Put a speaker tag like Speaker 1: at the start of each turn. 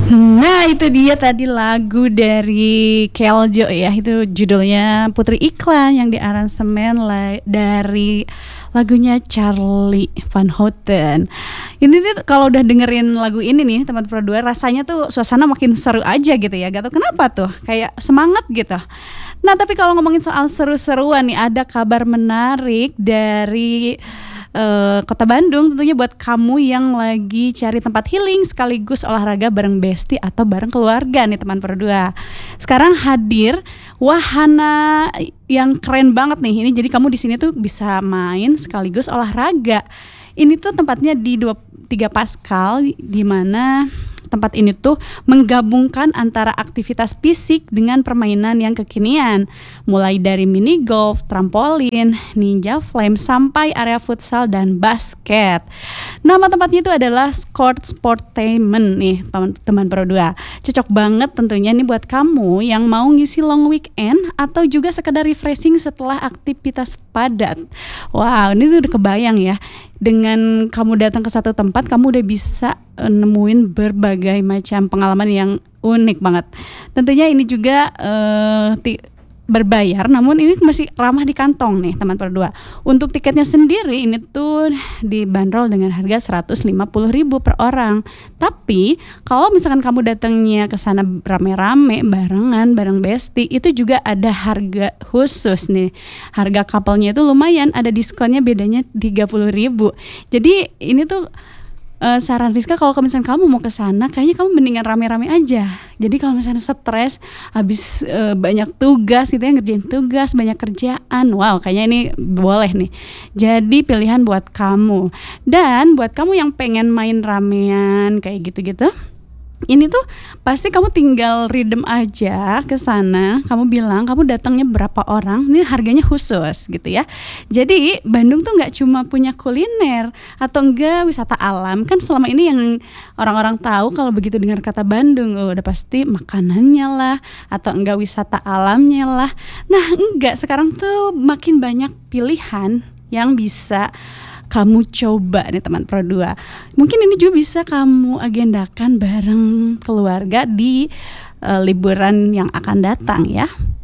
Speaker 1: Nah itu dia tadi lagu dari Keljo ya. Itu judulnya Putri Iklan yang diaransemen dari lagunya Charlie Van Houten. Ini nih kalau udah dengerin lagu ini nih teman Pro2, rasanya tuh suasana makin seru aja gitu ya. Gak tau kenapa tuh, kayak semangat gitu. Nah tapi kalau ngomongin soal seru-seruan nih, ada kabar menarik dari Kota Bandung, tentunya buat kamu yang lagi cari tempat healing sekaligus olahraga bareng bestie atau bareng keluarga nih teman Pro2. Sekarang hadir wahana yang keren banget nih. Ini jadi kamu di sini tuh bisa main sekaligus olahraga. Ini tuh tempatnya di 23 Pascal, di mana tempat ini tuh menggabungkan antara aktivitas fisik dengan permainan yang kekinian, mulai dari mini golf, trampolin, ninja flame, sampai area futsal dan basket. Nama tempatnya itu adalah Court Sportainment nih teman-teman Pro2. Cocok banget tentunya nih buat kamu yang mau ngisi long weekend atau juga sekedar refreshing setelah aktivitas padat. Wow, ini udah kebayang ya. Dengan kamu datang ke satu tempat, kamu udah bisa nemuin berbagai macam pengalaman yang unik banget. Tentunya ini juga berbayar, namun ini masih ramah di kantong nih teman Pro2. Untuk tiketnya sendiri ini tuh dibanderol dengan harga 150.000 per orang. Tapi kalau misalkan kamu datangnya ke sana rame-rame, barengan, bareng bestie, itu juga ada harga khusus nih. Harga couple-nya itu lumayan, ada diskonnya, bedanya 30.000. Jadi ini tuh saran Rizka, kalau misalnya kamu mau ke sana, kayaknya kamu mendingan rame-rame aja. Jadi kalau misalnya stres habis banyak tugas gitu ya, ngerjain tugas, banyak kerjaan, wow, kayaknya ini boleh nih. Jadi pilihan buat kamu. Dan buat kamu yang pengen main ramean kayak gitu-gitu, ini tuh pasti kamu tinggal redeem aja ke sana. Kamu bilang kamu datangnya berapa orang, ini harganya khusus gitu ya. Jadi Bandung tuh nggak cuma punya kuliner atau enggak wisata alam. Kan selama ini yang orang-orang tahu kalau begitu dengar kata Bandung, udah pasti makanannya lah atau enggak wisata alamnya lah. Nah enggak, sekarang tuh makin banyak pilihan yang bisa kamu coba nih teman Pro2. Mungkin ini juga bisa kamu agendakan bareng keluarga di liburan yang akan datang ya.